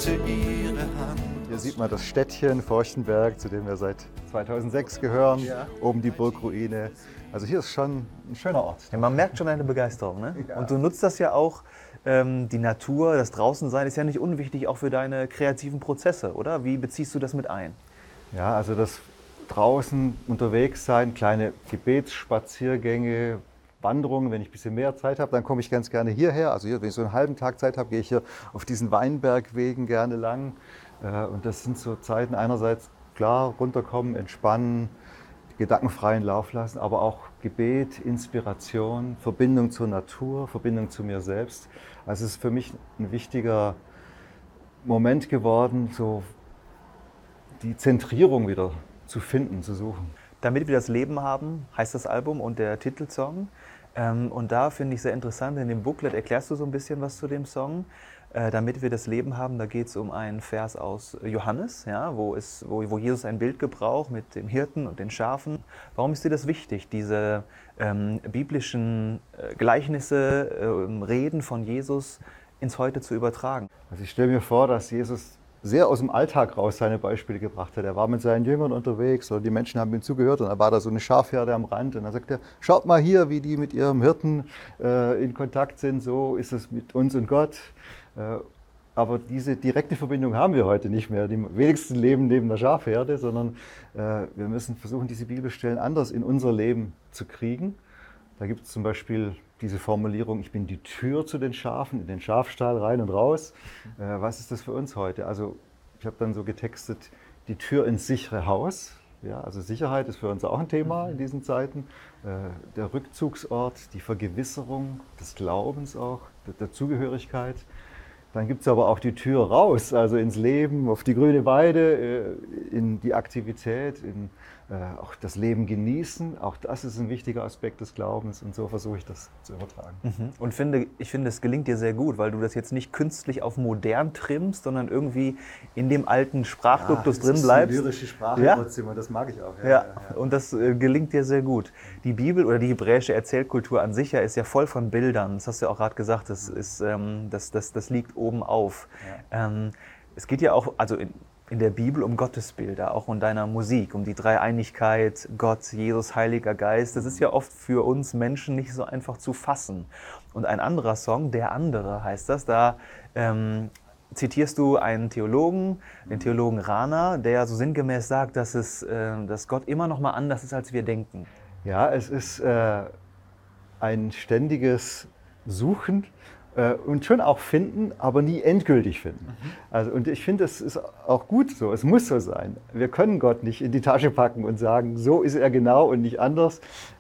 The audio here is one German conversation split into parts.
streckte ihre Hand. Hier sieht man das Städtchen Forchtenberg, zu dem wir seit 2006 gehören, oben die Burgruine. Also hier ist schon ein schöner Ort. Ja, man merkt schon eine Begeisterung, ne? Ja. Und du nutzt das ja auch, die Natur, das Draußensein ist ja nicht unwichtig, auch für deine kreativen Prozesse, oder? Wie beziehst du das mit ein? Ja, also das draußen unterwegs sein, kleine Gebetsspaziergänge, Wanderungen, wenn ich ein bisschen mehr Zeit habe, dann komme ich ganz gerne hierher. Also hier, wenn ich so einen halben Tag Zeit habe, gehe ich hier auf diesen Weinbergwegen gerne lang. Und das sind so Zeiten, einerseits klar runterkommen, entspannen, gedankenfreien Lauf lassen, aber auch Gebet, Inspiration, Verbindung zur Natur, Verbindung zu mir selbst. Also es ist für mich ein wichtiger Moment geworden, so die Zentrierung wieder zu finden, zu suchen. Damit wir das Leben haben, heißt das Album und der Titelsong. Und da finde ich sehr interessant, in dem Booklet erklärst du so ein bisschen was zu dem Song. Damit wir das Leben haben, da geht es um einen Vers aus Johannes, ja, wo Jesus ein Bild gebraucht mit dem Hirten und den Schafen. Warum ist dir das wichtig, diese biblischen Gleichnisse, Reden von Jesus ins Heute zu übertragen? Also ich stelle mir vor, dass Jesus sehr aus dem Alltag raus seine Beispiele gebracht hat. Er war mit seinen Jüngern unterwegs, oder die Menschen haben ihm zugehört und da war da so eine Schafherde am Rand und dann sagt er, schaut mal hier, wie die mit ihrem Hirten in Kontakt sind, so ist es mit uns und Gott. Aber diese direkte Verbindung haben wir heute nicht mehr. Die wenigsten leben neben der Schafherde, sondern wir müssen versuchen, diese Bibelstellen anders in unser Leben zu kriegen. Da gibt es zum Beispiel diese Formulierung, ich bin die Tür zu den Schafen, in den Schafstall rein und raus. Was ist das für uns heute? Also ich habe dann so getextet, die Tür ins sichere Haus. Ja, also Sicherheit ist für uns auch ein Thema in diesen Zeiten. Der Rückzugsort, die Vergewisserung des Glaubens auch, der Zugehörigkeit. Dann gibt es aber auch die Tür raus, also ins Leben, auf die grüne Weide, in die Aktivität, in auch das Leben genießen. Auch das ist ein wichtiger Aspekt des Glaubens und so versuche ich das zu übertragen. Und ich finde, es gelingt dir sehr gut, weil du das jetzt nicht künstlich auf modern trimmst, sondern irgendwie in dem alten Sprachduktus drin bleibst. Das ist eine lyrische Sprache Ja. trotzdem und das mag ich auch. Ja. Und das gelingt dir sehr gut. Die Bibel oder die hebräische Erzählkultur an sich ist ja voll von Bildern. Das hast du ja auch gerade gesagt, das liegt oben auf. Ja. Es geht ja auch in der Bibel um Gottesbilder, auch in deiner Musik, um die Dreieinigkeit, Gott, Jesus, Heiliger Geist. Das ist ja oft für uns Menschen nicht so einfach zu fassen. Und ein anderer Song, Der andere heißt das, da zitierst du einen Theologen, den Theologen Rana, der so sinngemäß sagt, dass Gott immer noch mal anders ist, als wir denken. Ja, es ist ein ständiges Suchen und schon auch finden, aber nie endgültig finden. Also, und ich finde, es ist auch gut so, es muss so sein. Wir können Gott nicht in die Tasche packen und sagen, so ist er genau und nicht anders.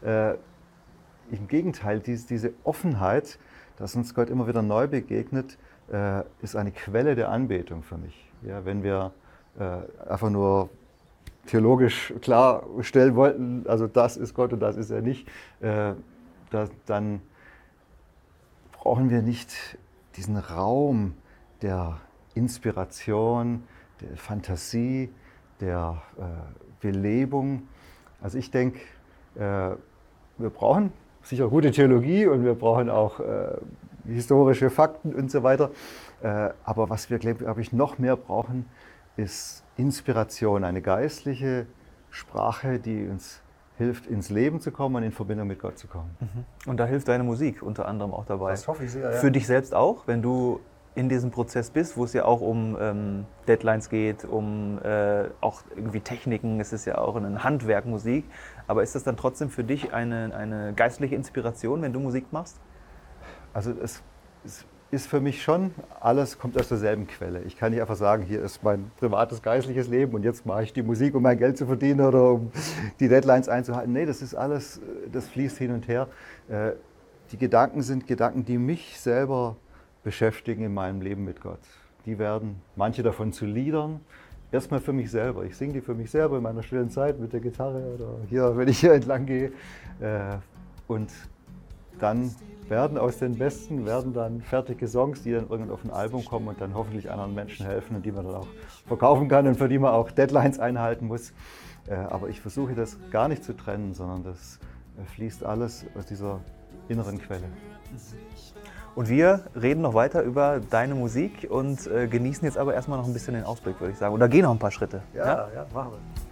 Im Gegenteil, diese Offenheit, dass uns Gott immer wieder neu begegnet, ist eine Quelle der Anbetung für mich. Ja, wenn wir einfach nur theologisch klarstellen wollten, also das ist Gott und das ist er nicht, dann brauchen wir nicht diesen Raum der Inspiration, der Fantasie, der Belebung. Also ich denke, wir brauchen sicher gute Theologie und wir brauchen auch historische Fakten und so weiter. Aber was wir, glaube ich, noch mehr brauchen, ist Inspiration, eine geistliche Sprache, die uns hilft, ins Leben zu kommen und in Verbindung mit Gott zu kommen. Und da hilft deine Musik unter anderem auch dabei. Das hoffe ich sehr, ja. Für dich selbst auch, wenn du in diesem Prozess bist, wo es ja auch um Deadlines geht, um auch irgendwie Techniken, es ist ja auch ein Handwerk Musik. Aber ist das dann trotzdem für dich eine geistliche Inspiration, wenn du Musik machst? Also es ist für mich schon, alles kommt aus derselben Quelle. Ich kann nicht einfach sagen, hier ist mein privates, geistliches Leben und jetzt mache ich die Musik, um mein Geld zu verdienen oder um die Deadlines einzuhalten. Nee, das ist alles, das fließt hin und her. Die Gedanken sind Gedanken, die mich selber beschäftigen in meinem Leben mit Gott. Die werden, manche davon zu Liedern, erstmal für mich selber. Ich singe die für mich selber in meiner stillen Zeit mit der Gitarre oder hier, wenn ich hier entlang gehe. Und dann werden aus den Besten, werden dann fertige Songs, die dann irgendwann auf ein Album kommen und dann hoffentlich anderen Menschen helfen und die man dann auch verkaufen kann und für die man auch Deadlines einhalten muss. Aber ich versuche das gar nicht zu trennen, sondern das fließt alles aus dieser inneren Quelle. Und wir reden noch weiter über deine Musik und genießen jetzt aber erstmal noch ein bisschen den Ausblick, würde ich sagen. Oder gehen noch ein paar Schritte. Ja, machen wir.